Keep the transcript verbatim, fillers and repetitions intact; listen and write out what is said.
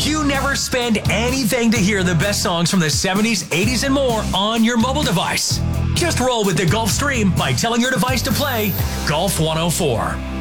You never spend anything to hear the best songs from the seventies, eighties, and more on your mobile device. Just roll with the Gulf Stream by telling your device to play Golf one oh four.